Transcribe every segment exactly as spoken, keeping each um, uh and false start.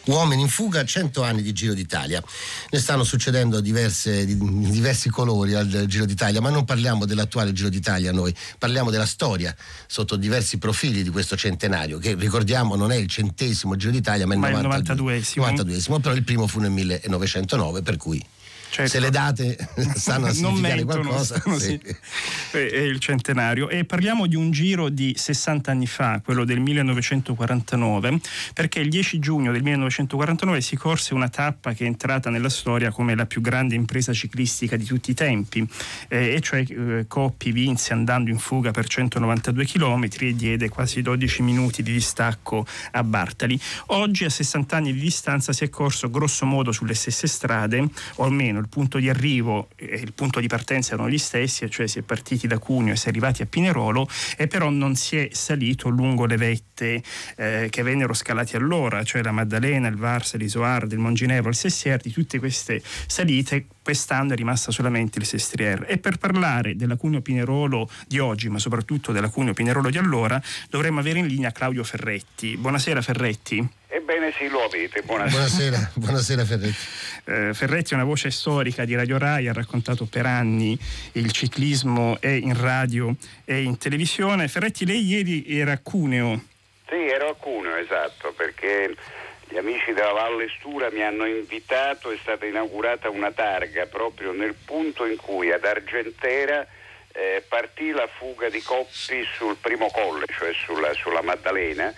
Uomini in fuga, cento anni di Giro d'Italia. Ne stanno succedendo diverse, di, di diversi colori al Giro d'Italia, ma non parliamo dell'attuale Giro d'Italia noi, parliamo della storia sotto diversi profili di questo centenario, che ricordiamo non è il centesimo Giro d'Italia, ma il, ma novantaduesimo. novantaduesimo, però il primo fu nel millenovecentonove, per cui certo, se le date stanno a significare qualcosa, sì. Sì. È il centenario. E parliamo di un giro di sessanta anni fa, quello del millenovecentoquarantanove, perché il dieci giugno del millenovecentoquarantanove si corse una tappa che è entrata nella storia come la più grande impresa ciclistica di tutti i tempi, eh, e cioè eh, Coppi vinse andando in fuga per centonovantadue chilometri e diede quasi dodici minuti di distacco a Bartali. Oggi, a sessanta anni di distanza, si è corso grosso modo sulle stesse strade, o almeno il punto di arrivo e il punto di partenza erano gli stessi, cioè si è partiti da Cuneo e si è arrivati a Pinerolo, e però non si è salito lungo le vette eh, che vennero scalate allora, cioè la Maddalena, il Varsa, l'Isoardo, il Monginevro, il Sestier. Di tutte queste salite quest'anno è rimasta solamente il Sestriere. E per parlare della Cuneo Pinerolo di oggi, ma soprattutto della Cuneo Pinerolo di allora, dovremmo avere in linea Claudio Ferretti. Buonasera Ferretti. Ebbene sì, lo avete, buonasera. Buonasera, buonasera Ferretti. Eh, Ferretti è una voce storica di Radio Rai, ha raccontato per anni il ciclismo e in radio e in televisione. Ferretti, lei ieri era a Cuneo. Sì, ero a Cuneo, esatto, perché gli amici della Valle Stura mi hanno invitato, è stata inaugurata una targa proprio nel punto in cui ad Argentera eh, partì la fuga di Coppi sul primo colle, cioè sulla, sulla Maddalena,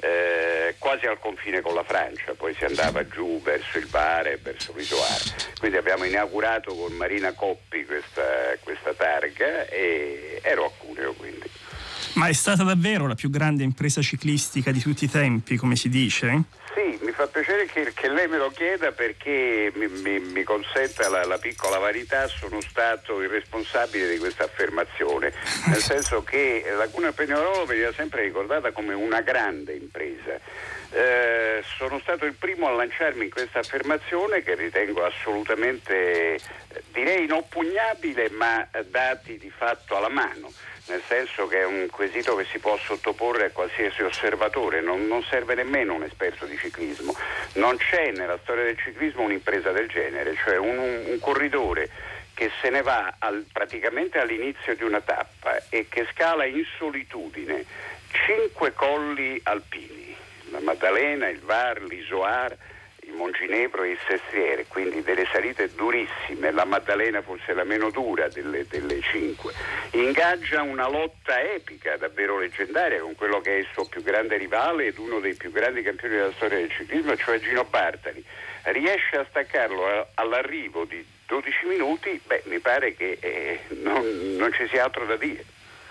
Eh, quasi al confine con la Francia, poi si andava giù verso il Vare, verso l'Isoar. Quindi abbiamo inaugurato con Marina Coppi questa, questa targa e ero a Cuneo, quindi. Ma è stata davvero la più grande impresa ciclistica di tutti i tempi, come si dice? Sì, mi fa piacere che, che lei me lo chieda, perché mi, mi, mi consenta la, la piccola verità, sono stato il responsabile di questa affermazione, nel senso che la Cuneo Pinerolo veniva sempre ricordata come una grande impresa. Eh, sono stato il primo a lanciarmi in questa affermazione, che ritengo assolutamente, direi inoppugnabile, ma dati di fatto alla mano. Nel senso che è un quesito che si può sottoporre a qualsiasi osservatore, non, non serve nemmeno un esperto di ciclismo. Non c'è nella storia del ciclismo un'impresa del genere, cioè un, un, un corridore che se ne va al, praticamente all'inizio di una tappa e che scala in solitudine cinque colli alpini, la Maddalena, il Var, l'Isoar, il Monginevro e il Sestriere, quindi delle salite durissime. La Maddalena forse la meno dura delle, delle cinque. Ingaggia una lotta epica, davvero leggendaria, con quello che è il suo più grande rivale ed uno dei più grandi campioni della storia del ciclismo, cioè Gino Bartali. Riesce a staccarlo all'arrivo di dodici minuti, beh, mi pare che eh, non, non ci sia altro da dire.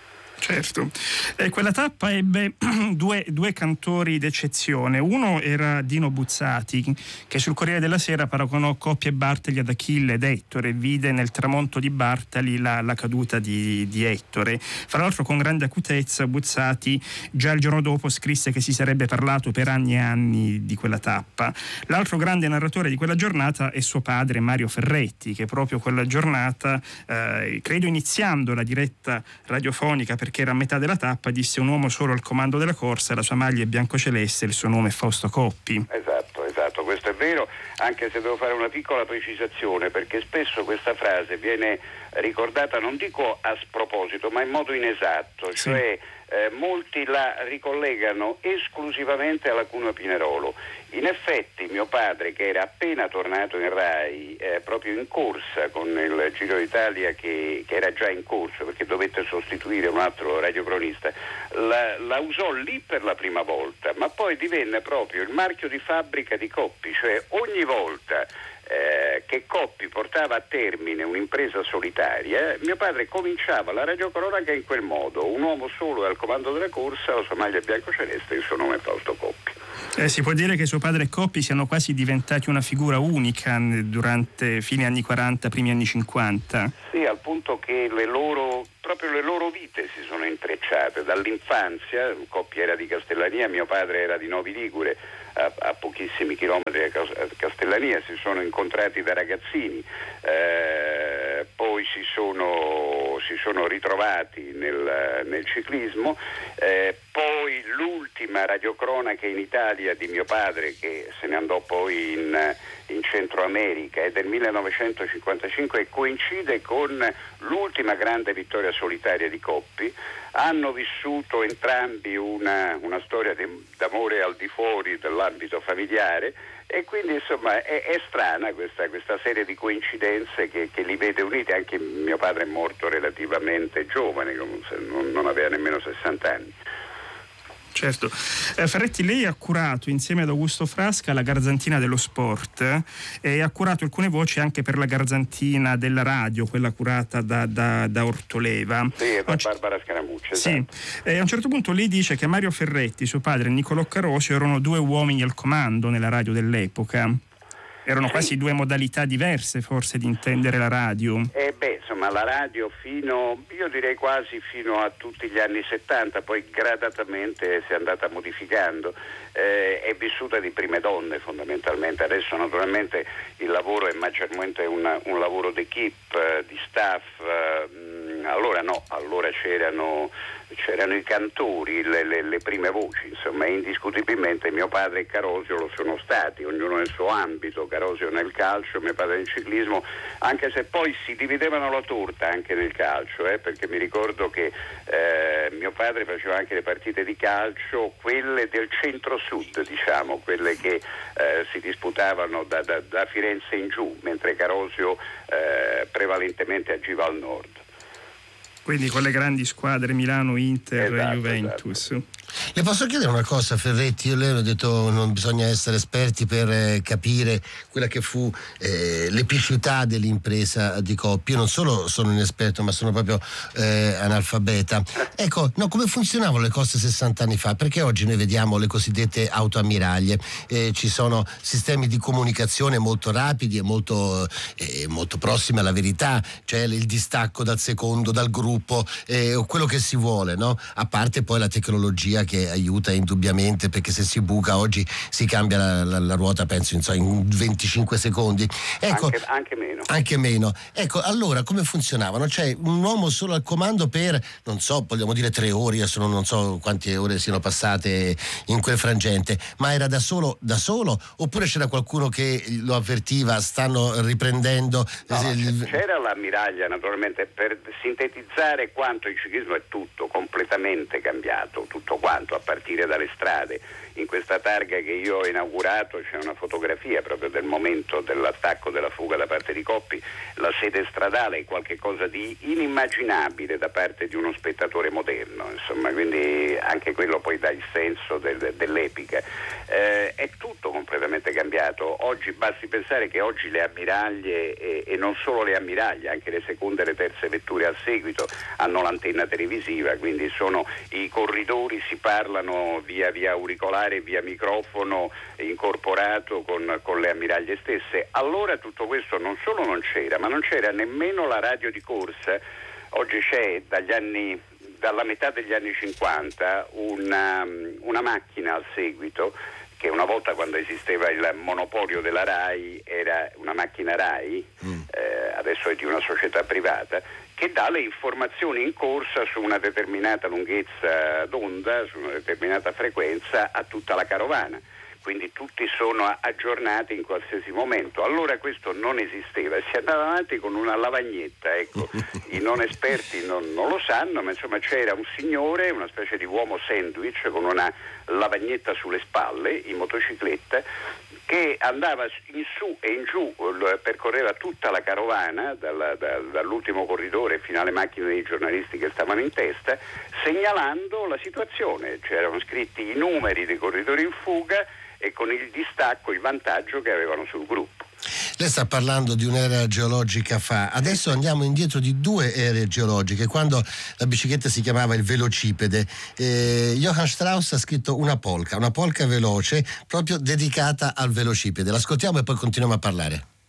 Certo, eh, quella tappa ebbe due, due cantori d'eccezione. Uno era Dino Buzzati, che sul Corriere della Sera paragonò Coppi e Bartali ad Achille ed Ettore, vide nel tramonto di Bartali la, la caduta di, di Ettore. Fra l'altro, con grande acutezza, Buzzati già il giorno dopo scrisse che si sarebbe parlato per anni e anni di quella tappa. L'altro grande narratore di quella giornata è suo padre, Mario Ferretti, che proprio quella giornata, eh, credo iniziando la diretta radiofonica, per che era a metà della tappa, disse: un uomo solo al comando della corsa, la sua maglia è biancoceleste, il suo nome è Fausto Coppi. Esatto, esatto, questo è vero, anche se devo fare una piccola precisazione, perché spesso questa frase viene ricordata, non dico a sproposito, ma in modo inesatto, sì. Cioè eh, molti la ricollegano esclusivamente alla Cuneo Pinerolo. In effetti mio padre, che era appena tornato in Rai, eh, proprio in corsa con il Giro d'Italia, che, che era già in corso perché dovette sostituire un altro radiocronista, la, la usò lì per la prima volta, ma poi divenne proprio il marchio di fabbrica di Coppi, cioè ogni volta Eh, che Coppi portava a termine un'impresa solitaria, mio padre cominciava la radiocronaca in quel modo: un uomo solo al comando della corsa, la sua maglia è biancoceleste, il suo nome è Fausto Coppi. Eh, si può dire che suo padre e Coppi siano quasi diventati una figura unica durante fine anni quaranta, primi anni cinquanta. Sì, al punto che le loro, proprio le loro vite si sono intrecciate dall'infanzia. Coppi era di Castellania, mio padre era di Novi Ligure, a, a pochissimi chilometri da Castellania, si sono incontrati da ragazzini. Eh, eh, poi si sono, si sono ritrovati nel, nel ciclismo, eh, poi l'ultima radiocronaca in Italia di mio padre, che se ne andò poi in, in Centro America, è del millenovecentocinquantacinque e coincide con l'ultima grande vittoria solitaria di Coppi. Hanno vissuto entrambi una, una storia di, d'amore al di fuori dell'ambito familiare, e quindi insomma è, è strana questa, questa serie di coincidenze che, che li vede uniti. Anche mio padre è morto relativamente giovane, non, non aveva nemmeno sessanta anni. Certo. Eh, Ferretti, lei ha curato insieme ad Augusto Frasca la Garzantina dello sport eh, e ha curato alcune voci anche per la Garzantina della radio, quella curata da, da, da Ortoleva. Sì, da Barbara Scaramucci. Sì. Esatto. Eh, a un certo punto lei dice che Mario Ferretti, suo padre e Niccolò Carosio erano due uomini al comando nella radio dell'epoca. Erano sì. quasi due modalità diverse forse di intendere la radio. Eh beh, insomma, la radio fino, io direi quasi fino a tutti gli anni settanta, poi gradatamente si è andata modificando, eh, è vissuta di prime donne fondamentalmente. Adesso naturalmente il lavoro è maggiormente un, un lavoro d'equipe, di staff, eh, allora no, allora c'erano... c'erano i cantori, le, le, le prime voci, insomma, indiscutibilmente mio padre e Carosio lo sono stati, ognuno nel suo ambito, Carosio nel calcio, mio padre nel ciclismo, anche se poi si dividevano la torta anche nel calcio, eh, perché mi ricordo che eh, mio padre faceva anche le partite di calcio, quelle del centro-sud, diciamo, quelle che eh, si disputavano da, da, da Firenze in giù, mentre Carosio eh, prevalentemente agiva al nord. Quindi con le grandi squadre Milano, Inter, esatto, Juventus. Esatto. Le posso chiedere una cosa, Ferretti? Io lei ho detto non bisogna essere esperti per eh, capire quella che fu eh, l'epicità dell'impresa di Coppi. Io non solo sono inesperto, ma sono proprio eh, analfabeta. Ecco, no, come funzionavano le cose sessanta anni fa? Perché oggi noi vediamo le cosiddette autoammiraglie, eh, ci sono sistemi di comunicazione molto rapidi e molto, eh, molto prossimi alla verità, cioè il distacco dal secondo, dal gruppo, eh, quello che si vuole, no? A parte poi la tecnologia che aiuta indubbiamente, perché se si buca oggi si cambia la, la, la ruota, penso in, so, in venticinque secondi. Ecco, anche, anche meno. Anche meno. Ecco, allora come funzionavano? Cioè un uomo solo al comando per, non so, vogliamo dire tre ore, adesso non so quante ore siano passate in quel frangente, ma era da solo, da solo oppure c'era qualcuno che lo avvertiva, stanno riprendendo? No, c'era l'ammiraglia naturalmente, per sintetizzare quanto il ciclismo è tutto completamente cambiato, tutto quanto, a partire dalle strade. In questa targa che io ho inaugurato c'è una fotografia proprio del momento dell'attacco, della fuga da parte di Coppi. La sede stradale è qualcosa di inimmaginabile da parte di uno spettatore moderno, insomma, quindi anche quello poi dà il senso del, dell'epica. Eh, è tutto completamente cambiato. Oggi basti pensare che oggi le ammiraglie e, e non solo le ammiraglie, anche le seconde e le terze vetture al seguito hanno l'antenna televisiva, quindi sono i corridori, si parlano via via auricolare, via microfono incorporato con, con le ammiraglie stesse. Allora tutto questo non solo non c'era, ma non c'era nemmeno la radio di corsa. Oggi c'è dagli anni, dalla metà degli anni cinquanta una, una macchina al seguito che una volta, quando esisteva il monopolio della RAI, era una macchina RAI, mm. eh, adesso è di una società privata, che dà le informazioni in corsa su una determinata lunghezza d'onda, su una determinata frequenza a tutta la carovana. Quindi tutti sono aggiornati in qualsiasi momento. Allora questo non esisteva, si andava avanti con una lavagnetta, ecco. I non esperti non, non lo sanno, ma insomma c'era un signore, una specie di uomo sandwich con una lavagnetta sulle spalle, in motocicletta, che andava in su e in giù, percorreva tutta la carovana, dalla, da, dall'ultimo corridore fino alle macchine dei giornalisti che stavano in testa, segnalando la situazione. C'erano scritti i numeri dei corridori in fuga e con il distacco, il vantaggio che avevano sul gruppo. Lei sta parlando di un'era geologica fa, adesso andiamo indietro di due ere geologiche, quando la bicicletta si chiamava il velocipede. eh, Johann Strauss ha scritto una polka, una polka veloce proprio dedicata al velocipede. L'ascoltiamo e poi continuiamo a parlare.